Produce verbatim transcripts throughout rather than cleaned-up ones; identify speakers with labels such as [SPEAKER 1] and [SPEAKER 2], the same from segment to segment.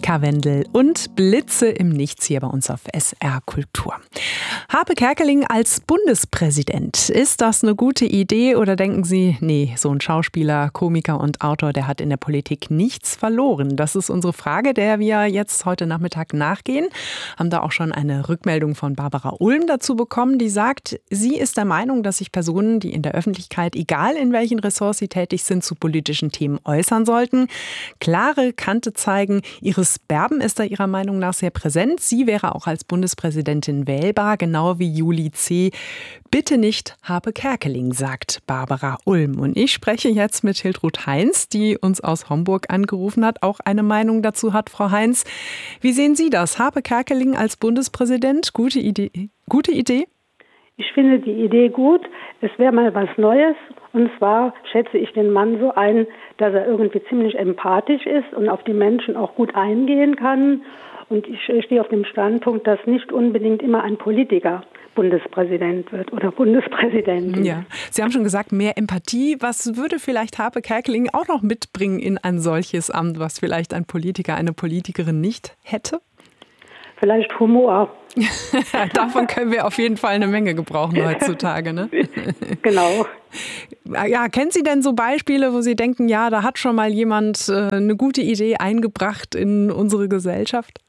[SPEAKER 1] Annika Wendel und Blitze im Nichts hier bei uns auf S R Kultur. Harpe Kerkeling als Bundespräsident. Ist das eine gute Idee oder denken Sie, nee, so ein Schauspieler, Komiker und Autor, der hat in der Politik nichts verloren? Das ist unsere Frage, der wir jetzt heute Nachmittag nachgehen. Haben da auch schon eine Rückmeldung von Barbara Ulm dazu bekommen, die sagt, sie ist der Meinung, dass sich Personen, die in der Öffentlichkeit, egal in welchen Ressorts sie tätig sind, zu politischen Themen äußern sollten. Klare Kante zeigen. Iris Berben ist da ihrer Meinung nach sehr präsent. Sie wäre auch als Bundespräsidentin wählbar, genau wie Juli C. Bitte nicht Harpe Kerkeling, sagt Barbara Ulm. Und ich spreche jetzt mit Hiltrud Heinz, die uns aus Homburg angerufen hat, auch eine Meinung dazu hat. Frau Heinz, wie sehen Sie das? Harpe Kerkeling als Bundespräsident? Gute Idee? Gute Idee?
[SPEAKER 2] Ich finde die Idee gut. Es wäre mal was Neues. Und zwar schätze ich den Mann so ein, dass er irgendwie ziemlich empathisch ist und auf die Menschen auch gut eingehen kann. Und ich stehe auf dem Standpunkt, dass nicht unbedingt immer ein Politiker Bundespräsident wird oder Bundespräsidentin.
[SPEAKER 1] Ja, Sie haben schon gesagt, mehr Empathie. Was würde vielleicht Harpe Kerkeling auch noch mitbringen in ein solches Amt, was vielleicht ein Politiker, eine Politikerin nicht hätte?
[SPEAKER 2] Vielleicht Humor.
[SPEAKER 1] Davon können wir auf jeden Fall eine Menge gebrauchen heutzutage, ne?
[SPEAKER 2] Genau.
[SPEAKER 1] Ja, kennen Sie denn so Beispiele, wo Sie denken, ja, da hat schon mal jemand äh, eine gute Idee eingebracht in unsere Gesellschaft?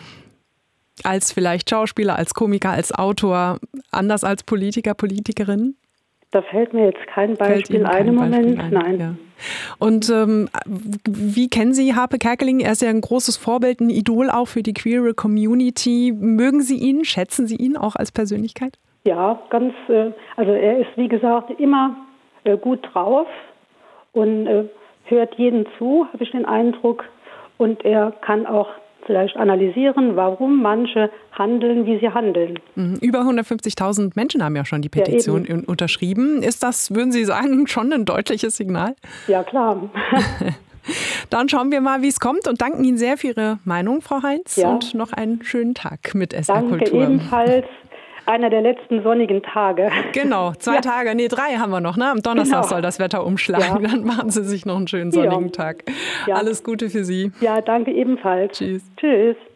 [SPEAKER 1] Als vielleicht Schauspieler, als Komiker, als Autor, anders als Politiker, Politikerin?
[SPEAKER 2] Da fällt mir jetzt kein Beispiel ein im Moment.
[SPEAKER 1] Ein.
[SPEAKER 2] Nein.
[SPEAKER 1] Ja. Und ähm, wie kennen Sie Harpe Kerkeling? Er ist ja ein großes Vorbild, ein Idol auch für die queere Community. Mögen Sie ihn? Schätzen Sie ihn auch als Persönlichkeit?
[SPEAKER 2] Ja, ganz. Äh, also er ist, wie gesagt, immer äh, gut drauf und äh, hört jeden zu, habe ich den Eindruck. Und er kann auch vielleicht analysieren, warum manche handeln, wie sie handeln.
[SPEAKER 1] Über hundertfünfzigtausend Menschen haben ja schon die Petition ja, unterschrieben. Ist das, würden Sie sagen, schon ein deutliches Signal?
[SPEAKER 2] Ja, klar.
[SPEAKER 1] Dann schauen wir mal, wie es kommt und danken Ihnen sehr für Ihre Meinung, Frau Heinz. Ja. Und noch einen schönen Tag mit S R Kultur.
[SPEAKER 2] Danke ebenfalls. Einer der letzten sonnigen Tage.
[SPEAKER 1] Genau, zwei ja. Tage, nee, drei haben wir noch. Ne? Am Donnerstag genau. soll das Wetter umschlagen. Ja. Dann machen Sie sich noch einen schönen sonnigen ja. Tag. Ja. Alles Gute für Sie.
[SPEAKER 2] Ja, danke ebenfalls.
[SPEAKER 1] Tschüss.
[SPEAKER 2] Tschüss.